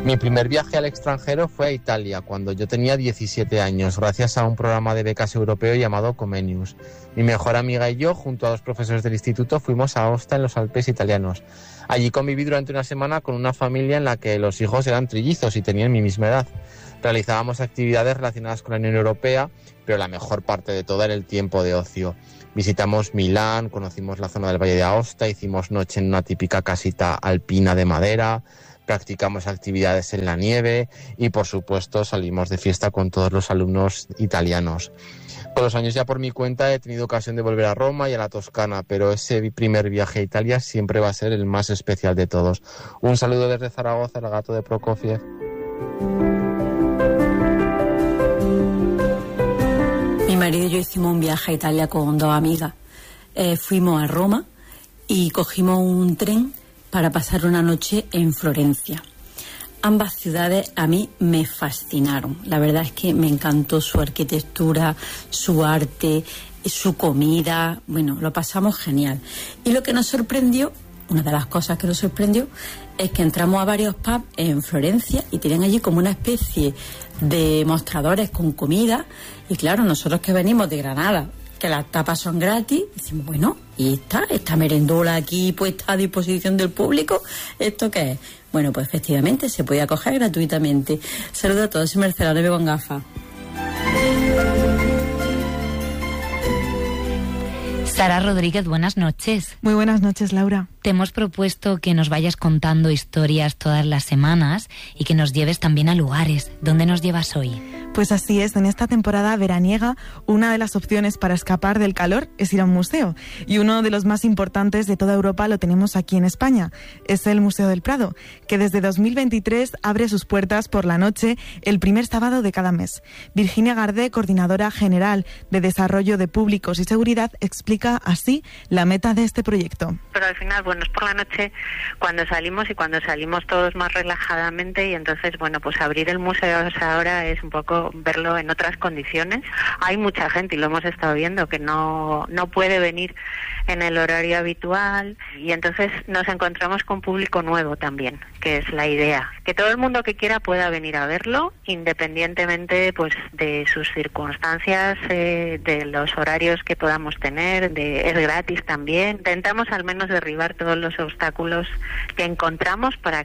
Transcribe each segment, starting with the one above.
Mi primer viaje al extranjero fue a Italia, cuando yo tenía 17 años, gracias a un programa de becas europeo llamado Comenius. Mi mejor amiga y yo, junto a 2 profesores del instituto, fuimos a Aosta, en los Alpes italianos. Allí conviví durante una semana con una familia en la que los hijos eran trillizos y tenían mi misma edad. Realizábamos actividades relacionadas con la Unión Europea, pero la mejor parte de todo era el tiempo de ocio. Visitamos Milán, conocimos la zona del Valle de Aosta, hicimos noche en una típica casita alpina de madera, practicamos actividades en la nieve y, por supuesto, salimos de fiesta con todos los alumnos italianos. Con los años, ya por mi cuenta, he tenido ocasión de volver a Roma y a la Toscana, pero ese primer viaje a Italia siempre va a ser el más especial de todos. Un saludo desde Zaragoza, el gato de Prokofiev. Mi marido y yo hicimos un viaje a Italia con 2 amigas. Fuimos a Roma y cogimos un tren para pasar una noche en Florencia. Ambas ciudades a mí me fascinaron. La verdad es que me encantó su arquitectura, su arte, su comida. Bueno, lo pasamos genial. Y lo que nos sorprendió, una de las cosas que nos sorprendió, es que entramos a varios pubs en Florencia y tenían allí como una especie de mostradores con comida. Y claro, nosotros que venimos de Granada, que las tapas son gratis, decimos, bueno, ¿y esta merendola aquí puesta a disposición del público? ¿Esto qué es? Bueno, pues efectivamente se puede acoger gratuitamente. Saludos a todos, soy Mercedes, me con gafas. Sara Rodríguez, buenas noches. Muy buenas noches, Laura. Te hemos propuesto que nos vayas contando historias todas las semanas y que nos lleves también a lugares. ¿Dónde nos llevas hoy? Pues así es, en esta temporada veraniega, una de las opciones para escapar del calor es ir a un museo. Y uno de los más importantes de toda Europa lo tenemos aquí en España. Es el Museo del Prado, que desde 2023 abre sus puertas por la noche el primer sábado de cada mes. Virginia Gardé, coordinadora general de Desarrollo de Públicos y Seguridad, explica así la meta de este proyecto. Pero al final, bueno, es por la noche cuando salimos todos más relajadamente y entonces, bueno, pues abrir el museo ahora es un poco verlo en otras condiciones. Hay mucha gente, y lo hemos estado viendo, que no puede venir en el horario habitual y entonces nos encontramos con público nuevo también, que es la idea. Que todo el mundo que quiera pueda venir a verlo, independientemente pues de sus circunstancias, de los horarios que podamos tener, es gratis también. Intentamos al menos derribar todos los obstáculos que encontramos para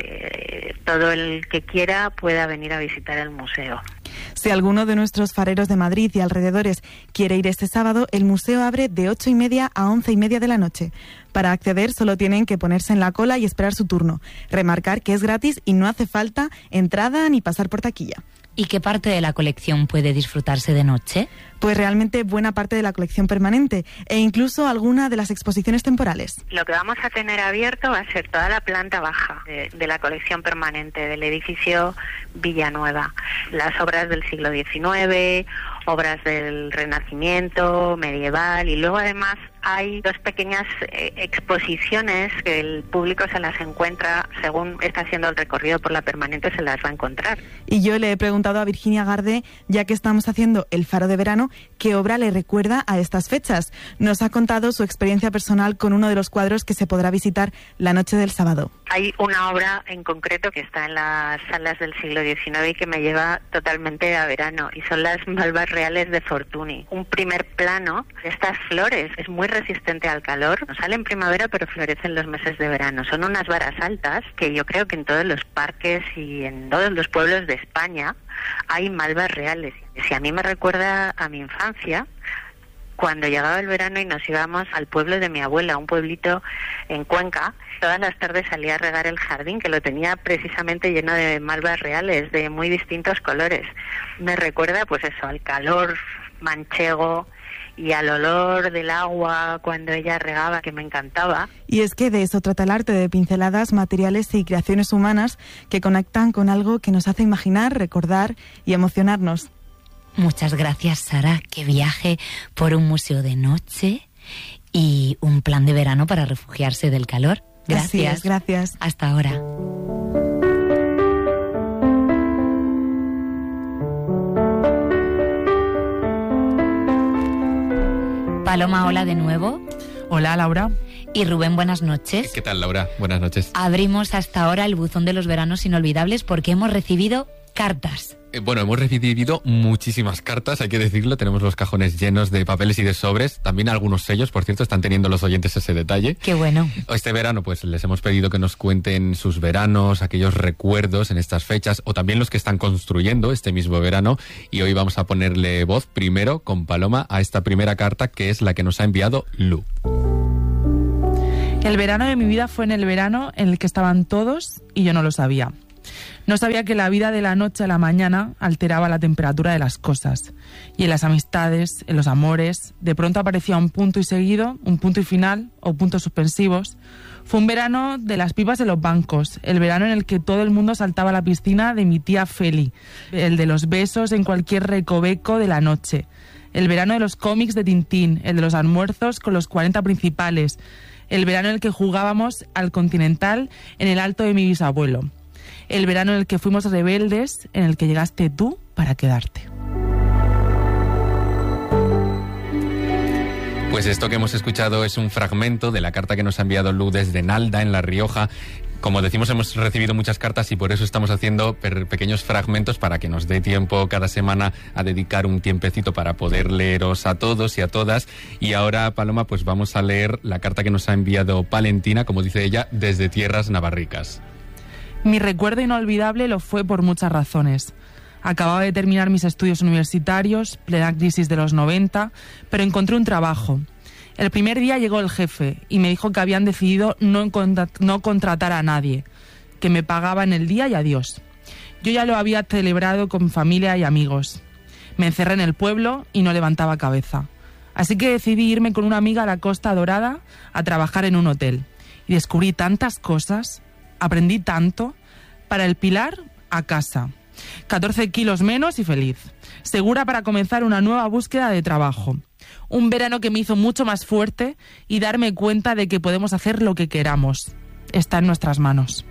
que todo el que quiera pueda venir a visitar el museo. Si alguno de nuestros fareros de Madrid y alrededores quiere ir este sábado, el museo abre de 8:30 a 11:30 de la noche. Para acceder solo tienen que ponerse en la cola y esperar su turno. Remarcar que es gratis y no hace falta entrada ni pasar por taquilla. ¿Y qué parte de la colección puede disfrutarse de noche? Pues realmente buena parte de la colección permanente e incluso alguna de las exposiciones temporales. Lo que vamos a tener abierto va a ser toda la planta baja de la colección permanente del edificio Villanueva. Las obras del siglo XIX, obras del Renacimiento, medieval, y luego además hay 2 pequeñas exposiciones que el público se las encuentra, según está haciendo el recorrido por la permanente, se las va a encontrar. Y yo le he preguntado a Virginia Gardé, ya que estamos haciendo el Faro de Verano, qué obra le recuerda a estas fechas. Nos ha contado su experiencia personal con uno de los cuadros que se podrá visitar la noche del sábado. Hay una obra en concreto que está en las salas del siglo XIX y que me lleva totalmente a verano, y son las malvas reales de Fortuny. Un primer plano de estas flores, es muy resistente al calor, no sale en primavera pero florece en los meses de verano. Son unas varas altas que yo creo que en todos los parques y en todos los pueblos de España hay malvas reales. Si a mí me recuerda a mi infancia, cuando llegaba el verano y nos íbamos al pueblo de mi abuela, un pueblito en Cuenca, todas las tardes salía a regar el jardín, que lo tenía precisamente lleno de malvas reales de muy distintos colores. Me recuerda pues eso, al calor manchego y al olor del agua cuando ella regaba, que me encantaba. Y es que de eso trata el arte, de pinceladas, materiales y creaciones humanas que conectan con algo que nos hace imaginar, recordar y emocionarnos. Muchas gracias, Sara. Qué viaje por un museo de noche y un plan de verano para refugiarse del calor. Gracias. Así es, gracias. Hasta ahora. Paloma, hola de nuevo. Hola, Laura. Y Rubén, buenas noches. ¿Qué tal, Laura? Buenas noches. Abrimos hasta ahora el buzón de los veranos inolvidables porque hemos recibido cartas. Bueno, hemos recibido muchísimas cartas, hay que decirlo. Tenemos los cajones llenos de papeles y de sobres. También algunos sellos, por cierto, están teniendo los oyentes ese detalle. ¡Qué bueno! Este verano, pues les hemos pedido que nos cuenten sus veranos, aquellos recuerdos en estas fechas, o también los que están construyendo este mismo verano. Y hoy vamos a ponerle voz primero con Paloma a esta primera carta, que es la que nos ha enviado Lu. El verano de mi vida fue en el verano en el que estaban todos y yo no lo sabía. No sabía que la vida de la noche a la mañana alteraba la temperatura de las cosas. Y en las amistades, en los amores, de pronto aparecía un punto y seguido, un punto y final o puntos suspensivos. Fue un verano de las pipas en los bancos, el verano en el que todo el mundo saltaba a la piscina de mi tía Feli, el de los besos en cualquier recoveco de la noche, el verano de los cómics de Tintín, el de los almuerzos con los 40 principales, el verano en el que jugábamos al Continental en el alto de mi bisabuelo. El verano en el que fuimos rebeldes, en el que llegaste tú para quedarte. Pues esto que hemos escuchado es un fragmento de la carta que nos ha enviado Lu desde Nalda, en La Rioja. Como decimos, hemos recibido muchas cartas y por eso estamos haciendo pequeños fragmentos para que nos dé tiempo cada semana a dedicar un tiempecito para poder leeros a todos y a todas. Y ahora, Paloma, pues vamos a leer la carta que nos ha enviado Valentina, como dice ella, desde tierras navarricas. Mi recuerdo inolvidable lo fue por muchas razones. Acababa de terminar mis estudios universitarios, plena crisis de los 90, pero encontré un trabajo. El primer día llegó el jefe y me dijo que habían decidido no contratar a nadie, que me pagaban el día y adiós. Yo ya lo había celebrado con familia y amigos. Me encerré en el pueblo y no levantaba cabeza. Así que decidí irme con una amiga a la Costa Dorada a trabajar en un hotel. Y descubrí tantas cosas, aprendí tanto. Para el Pilar, a casa. 14 kilos menos y feliz. Segura para comenzar una nueva búsqueda de trabajo. Un verano que me hizo mucho más fuerte y darme cuenta de que podemos hacer lo que queramos. Está en nuestras manos.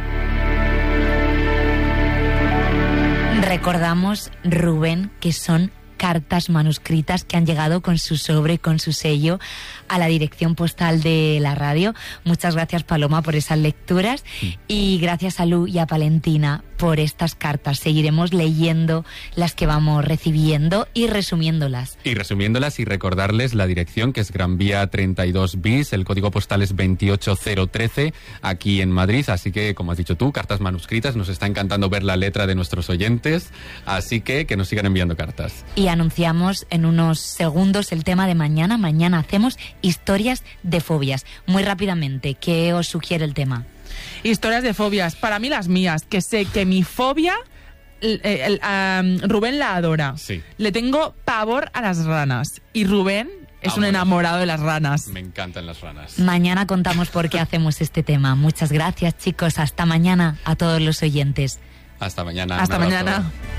Recordamos, Rubén, que son cartas manuscritas que han llegado con su sobre, con su sello, a la dirección postal de la radio. Muchas gracias, Paloma, por esas lecturas y gracias a Lu y a Valentina por estas cartas. Seguiremos leyendo las que vamos recibiendo y resumiéndolas. Y recordarles la dirección, que es Gran Vía 32 bis, el código postal es 28013, aquí en Madrid. Así que, como has dicho tú, cartas manuscritas. Nos está encantando ver la letra de nuestros oyentes, así que nos sigan enviando cartas. Y anunciamos en unos segundos el tema de mañana. Mañana hacemos historias de fobias. Muy rápidamente, ¿qué os sugiere el tema? Historias de fobias. Para mí las mías, que sé que mi fobia, Rubén la adora. Sí. Le tengo pavor a las ranas. Y Rubén es un enamorado de las ranas. Me encantan las ranas. Mañana contamos por qué hacemos este tema. Muchas gracias, chicos. Hasta mañana a todos los oyentes. Hasta mañana. Hasta mañana.